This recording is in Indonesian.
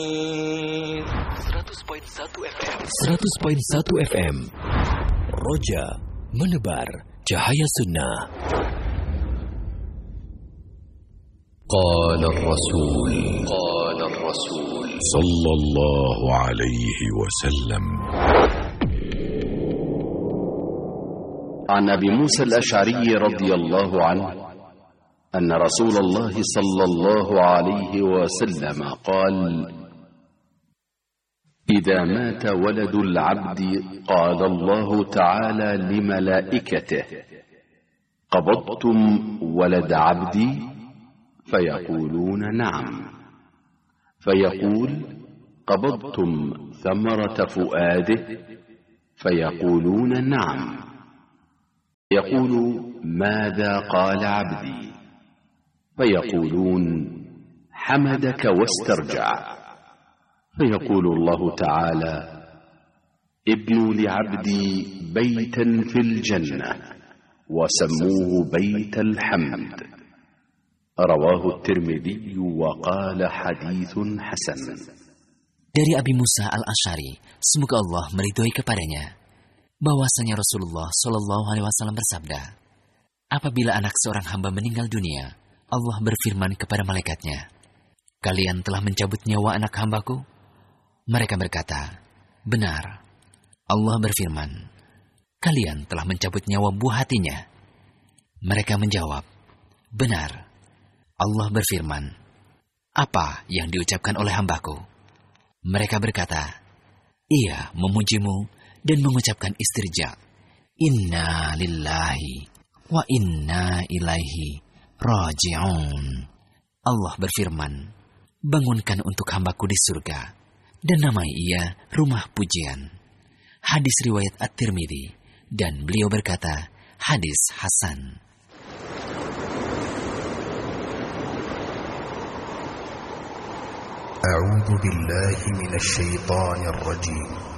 100.1 FM Roja menebar cahaya sunnah. Qala Rasul sallallahu alaihi wasallam. عن أبي موسى الأشعري رضي الله عنه أن رسول الله صلى الله عليه وسلم قال: إذا مات ولد العبد قال الله تعالى لملائكته: قبضتم ولد عبدي؟ فيقولون: نعم. فيقول: قبضتم ثمرة فؤاده؟ فيقولون: نعم. يقول: ماذا قال عبدي؟ فيقولون: حمدك واسترجع. فيقول الله تعالى: ابنوا لعبدي بيتا في الجنة وسموه بيت الحمد. رواه الترمذي وقال حديث حسن. Dari Abi Musa al-Asy'ari, semoga Allah meridhoi kepadanya, bahwasanya Rasulullah Shallallahu Alaihi Wasallam bersabda, apabila anak seorang hamba meninggal dunia, Allah berfirman kepada malaikatnya, kalian telah mencabut nyawa anak hambaku? Mereka berkata, benar. Allah berfirman, kalian telah mencabut nyawa buah hatinya? Mereka menjawab, benar. Allah berfirman, apa yang diucapkan oleh hambaku? Mereka berkata, ia memujimu dan mengucapkan istirja. Inna lillahi wa inna ilaihi raji'un. Allah berfirman, bangunkan untuk hambaku di surga dan namai ia rumah pujian. Hadis riwayat At-Tirmidzi, dan beliau berkata, hadis hasan. A'udzu billahi minasy syaithanir rajim.